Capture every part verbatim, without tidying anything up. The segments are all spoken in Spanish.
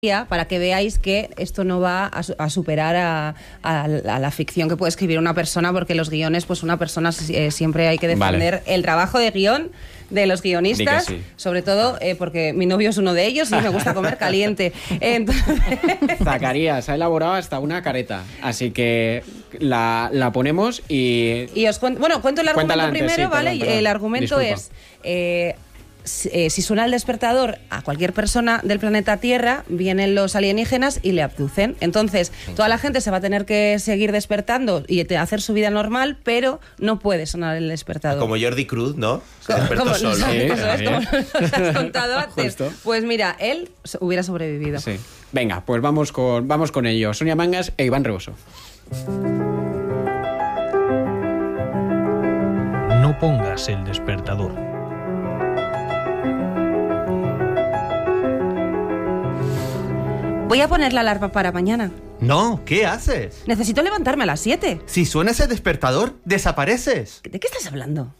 para que veáis que esto no va a, a superar a, a, a la ficción que puede escribir una persona, porque los guiones, pues una persona eh, siempre hay que defender vale. el trabajo de guión de los guionistas, sí. sobre todo eh, porque mi novio es uno de ellos y me gusta comer caliente. Entonces... Zacarías ha elaborado hasta una careta, así que la, la ponemos y... y os cuento, bueno, cuento el argumento antes, primero, sí, ¿vale? Perdón, perdón. El argumento Disculpa. es... Eh, Si, si suena el despertador a cualquier persona del planeta Tierra, vienen los alienígenas y le abducen. Entonces, toda la gente se va a tener que seguir despertando y hacer su vida normal, pero no puede sonar el despertador. Como Jordi Cruz, ¿no? Se Como, despertó como, solo. sí, Sí, eso es, sí. como nos has contado antes. Justo. Pues mira, él hubiera sobrevivido. Sí. Venga, pues vamos con, vamos con ello. Sonia Mangas e Iván Reboso. No pongas el despertador. Voy a poner la alarma para mañana. No, ¿qué haces? Necesito levantarme a las siete. Si suena ese despertador, desapareces. ¿De qué estás hablando?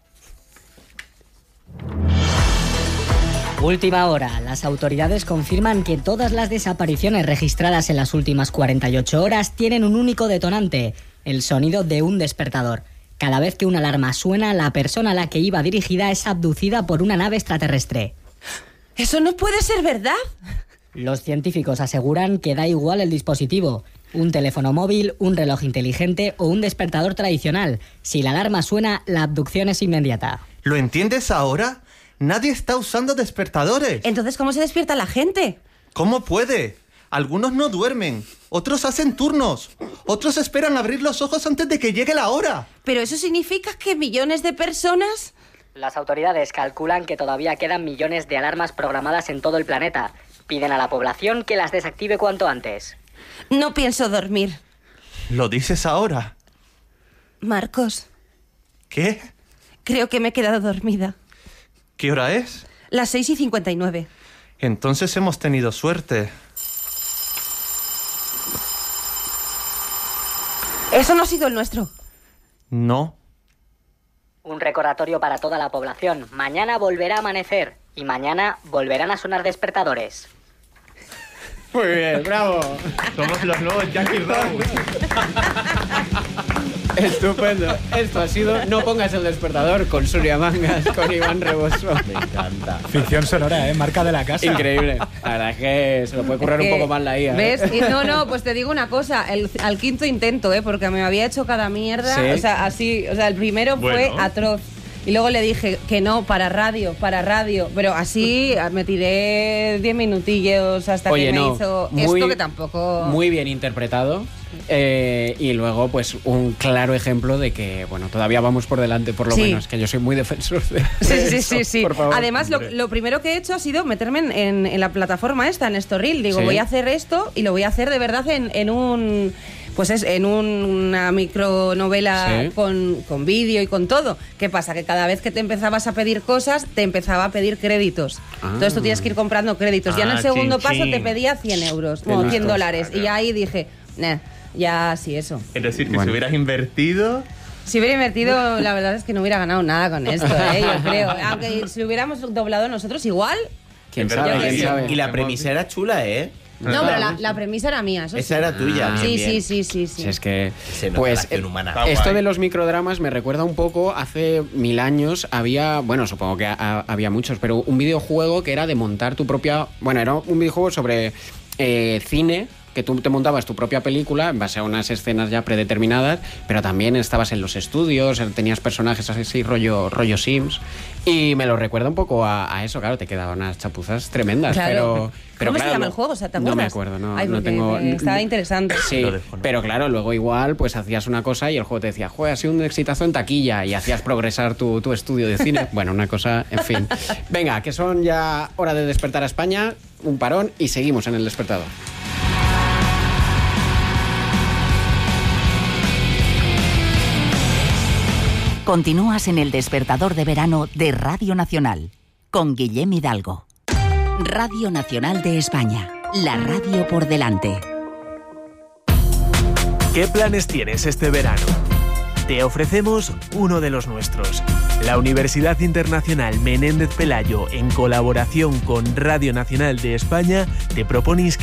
Última hora. Las autoridades confirman que todas las desapariciones registradas en las últimas cuarenta y ocho horas tienen un único detonante: el sonido de un despertador. Cada vez que una alarma suena, la persona a la que iba dirigida es abducida por una nave extraterrestre. ¡Eso no puede ser verdad! Los científicos aseguran que da igual el dispositivo, un teléfono móvil, un reloj inteligente o un despertador tradicional. Si la alarma suena, la abducción es inmediata. ¿Lo entiendes ahora? Nadie está usando despertadores. Entonces, ¿cómo se despierta la gente? ¿Cómo puede? Algunos no duermen, otros hacen turnos, otros esperan abrir los ojos antes de que llegue la hora. ¿Pero eso significa que millones de personas...? Las autoridades calculan que todavía quedan millones de alarmas programadas en todo el planeta. Piden a la población que las desactive cuanto antes. No pienso dormir. ¿Lo dices ahora? Marcos, ¿Qué? creo que me he quedado dormida. ¿Qué hora es? Las seis y cincuenta y nueve. Entonces hemos tenido suerte. Eso no ha sido el nuestro. No. Un recordatorio para toda la población. Mañana volverá a amanecer y mañana volverán a sonar despertadores. Muy bien, bravo. Somos los nuevos Jackie Rose. Estupendo. Esto ha sido No pongas el despertador con Sonia Mangas, con Iván Reboso. Me encanta. Ficción sonora, ¿eh? Marca de la casa. Increíble. La verdad es que se lo puede currar Es que, un poco más la I A. ¿eh? ¿Ves? Y no, no, pues te digo una cosa. El, al quinto intento, ¿eh? Porque me había hecho cada mierda. ¿Sí? O sea, así... O sea, el primero Bueno. fue atroz. Y luego le dije que no, para radio, para radio. Pero así me tiré diez minutillos hasta Oye, que me no, hizo muy, esto que tampoco... Muy bien interpretado. Eh, y luego, pues, un claro ejemplo de que, bueno, todavía vamos por delante, por lo Sí. menos, que yo soy muy defensor de Sí, de sí, eso, sí, sí. por favor. Además, lo, lo primero que he hecho ha sido meterme en, en, en la plataforma esta, en Storreel. Digo, Sí. voy a hacer esto y lo voy a hacer de verdad en, en un... Pues es en un- una micronovela Sí. con, con vídeo y con todo. ¿Qué pasa? Que cada vez que te empezabas a pedir cosas, te empezaba a pedir créditos. Ah. Entonces tú tienes que ir comprando créditos. Ya en el Ah, segundo chin, paso chin. te pedía cien euros, Qué no, cien listos. dólares. Y ahí dije, nah, ya sí, eso. Es decir, que Bueno. si hubieras invertido... Si hubiera invertido, la verdad es que no hubiera ganado nada con esto, ¿eh? Yo creo. Aunque si lo hubiéramos doblado nosotros, igual... ¿Quién Es sabe? verdad, Yo ¿Quién qué sé. sabe? Y la premisa era chula, ¿eh? No, pero la, la premisa era mía, eso sí. Esa era tuya. Ah. Sí, bien, sí, bien. sí, sí, sí. Si es que, Se nota pues, la acción eh, humana. Está esto guay. de los microdramas me recuerda un poco, hace mil años había, bueno, supongo que ha- había muchos, pero un videojuego que era de montar tu propia, bueno, era un videojuego sobre eh, cine, que tú te montabas tu propia película en base a unas escenas ya predeterminadas, pero también estabas en los estudios, tenías personajes así, rollo, rollo Sims, y me lo recuerda un poco a, a eso, claro, te quedaban unas chapuzas tremendas, Claro. pero... pero ¿Cómo claro, se llama lo- el juego? O sea, ¿te no me acuerdas? acuerdo, no, Ay, no porque tengo... me- estaba interesante. Sí, Lo desconozco. pero claro, luego igual pues hacías una cosa y el juego te decía, joder, ha sido un exitazo en taquilla y hacías progresar tu, tu estudio de cine. Bueno, una cosa, en fin. Venga, que son ya hora de despertar a España, un parón y seguimos en el despertador. Continúas en el despertador de verano de Radio Nacional, con Guillem Hidalgo. Radio Nacional de España, la radio por delante. ¿Qué planes tienes este verano? Te ofrecemos uno de los nuestros. La Universidad Internacional Menéndez Pelayo, en colaboración con Radio Nacional de España, te propone inscribirte